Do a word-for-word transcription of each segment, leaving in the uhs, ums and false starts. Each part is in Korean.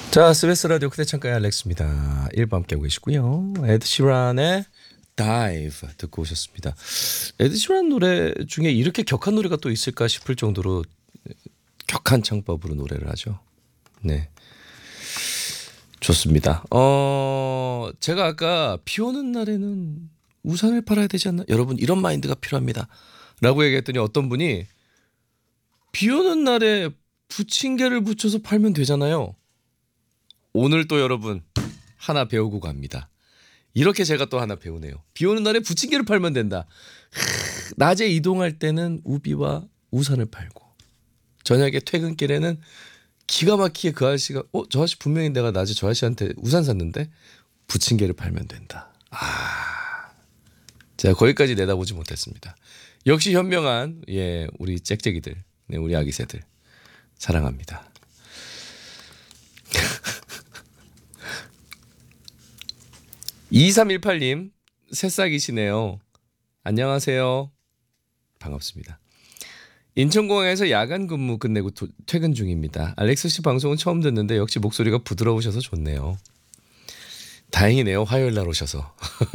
자, 스베스 라디오 그대 창가의 알렉스입니다. 일 부 함께하고 계시고요. 에드 시란의 Dive 듣고 오셨습니다. 에드 시란 노래 중에 이렇게 격한 노래가 또 있을까 싶을 정도로 격한 창법으로 노래를 하죠. 네, 좋습니다. 어, 제가 아까 비 오는 날에는 우산을 팔아야 되지 않나? 여러분 이런 마인드가 필요합니다. 라고 얘기했더니 어떤 분이 비 오는 날에 부침개를 붙여서 팔면 되잖아요. 오늘 또 여러분 하나 배우고 갑니다. 이렇게 제가 또 하나 배우네요. 비 오는 날에 부침개를 팔면 된다. 하, 낮에 이동할 때는 우비와 우산을 팔고 저녁에 퇴근길에는 기가 막히게 그 아저씨가 어? 저 아저씨 분명히 내가 낮에 저 아저씨한테 우산 샀는데 부침개를 팔면 된다. 아, 제가 거기까지 내다보지 못했습니다. 역시 현명한 예 우리 짹짹이들, 네, 우리 아기새들 사랑합니다. 이삼일팔 님 새싹이시네요. 안녕하세요. 반갑습니다. 인천공항에서 야간 근무 끝내고 도, 퇴근 중입니다. 알렉스 씨 방송은 처음 듣는데 역시 목소리가 부드러우셔서 좋네요. 다행이네요. 화요일 날 오셔서.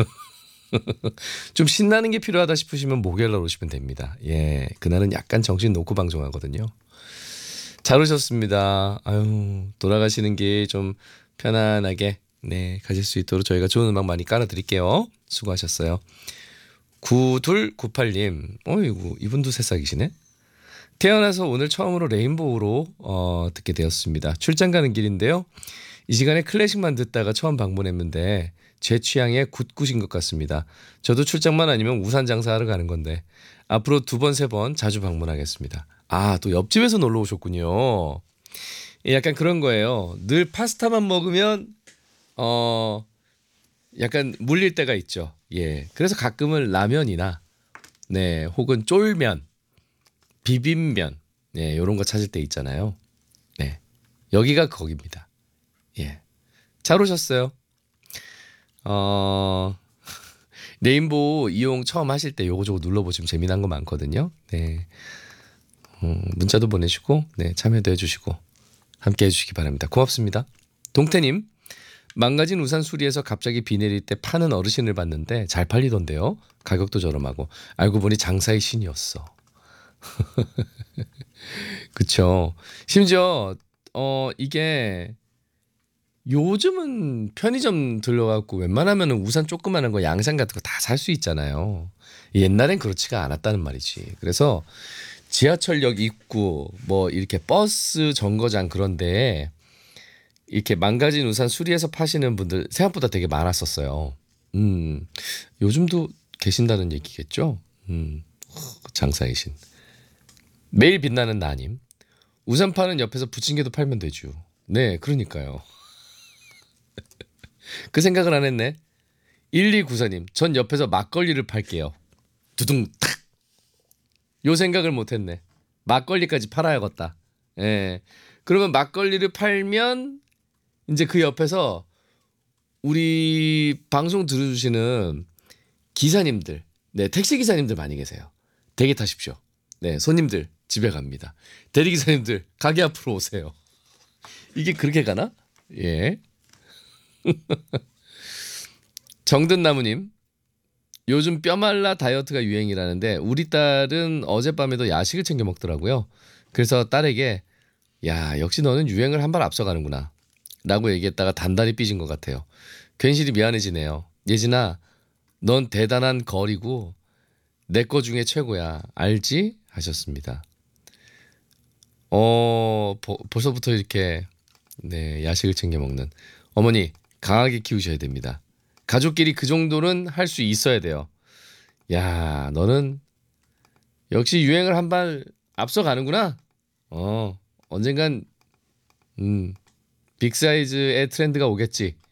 좀 신나는 게 필요하다 싶으시면 목요일 날 오시면 됩니다. 예, 그날은 약간 정신 놓고 방송하거든요. 잘 오셨습니다. 아유, 돌아가시는 길 좀 편안하게 네 가실 수 있도록 저희가 좋은 음악 많이 깔아드릴게요. 수고하셨어요. 구이구팔 님 어이구 이분도 새싹이시네. 태어나서 오늘 처음으로 레인보우로 어, 듣게 되었습니다. 출장 가는 길인데요. 이 시간에 클래식만 듣다가 처음 방문했는데 제 취향에 굿굿인 것 같습니다. 저도 출장만 아니면 우산 장사하러 가는 건데 앞으로 두 번, 세 번 자주 방문하겠습니다. 아, 또 옆집에서 놀러 오셨군요. 약간 그런 거예요. 늘 파스타만 먹으면 어 약간 물릴 때가 있죠. 예. 그래서 가끔은 라면이나 네, 혹은 쫄면, 비빔면, 네, 요런 거 찾을 때 있잖아요. 네. 여기가 거기입니다. 예. 잘 오셨어요. 어, 레인보우 이용 처음 하실 때 요거 저거 눌러보시면 재미난 거 많거든요. 네. 음, 문자도 보내시고, 네, 참여도 해주시고, 함께 해주시기 바랍니다. 고맙습니다. 동태님, 망가진 우산 수리해서 갑자기 비 내릴 때 파는 어르신을 봤는데 잘 팔리던데요. 가격도 저렴하고. 알고 보니 장사의 신이었어. 그쵸. 심지어, 어, 이게 요즘은 편의점 들러갖고 웬만하면 우산 조그마한 거 양산 같은 거 다 살 수 있잖아요. 옛날엔 그렇지가 않았다는 말이지. 그래서 지하철역 입구 뭐 이렇게 버스 정거장 그런데 이렇게 망가진 우산 수리해서 파시는 분들 생각보다 되게 많았었어요. 음, 요즘도 계신다는 얘기겠죠? 음, 장사의 신. 매일 빛나는 나님. 우산 파는 옆에서 부침개도 팔면 되죠. 네, 그러니까요. 그 생각을 안 했네. 일이구사 님, 전 옆에서 막걸리를 팔게요. 두둥 탁. 요 생각을 못 했네. 막걸리까지 팔아야겠다. 예. 그러면 막걸리를 팔면 이제 그 옆에서 우리 방송 들어주시는 기사님들, 네, 택시 기사님들 많이 계세요. 대기 타십시오. 네, 손님들 집에 갑니다. 대리기사님들 가게 앞으로 오세요. 이게 그렇게 가나? 예. 정든나무님, 요즘 뼈말라 다이어트가 유행이라는데 우리 딸은 어젯밤에도 야식을 챙겨 먹더라고요. 그래서 딸에게 야, 역시 너는 유행을 한 발 앞서가는구나 라고 얘기했다가 단단히 삐진 것 같아요. 괜시리 미안해지네요. 예진아, 넌 대단한 거리고 내 거 중에 최고야. 알지? 하셨습니다. 어, 버, 벌써부터 이렇게 네, 야식을 챙겨 먹는 어머니 강하게 키우셔야 됩니다. 가족끼리 그 정도는 할 수 있어야 돼요. 야, 너는 역시 유행을 한 발 앞서 가는구나. 어, 언젠간 음, 빅사이즈의 트렌드가 오겠지.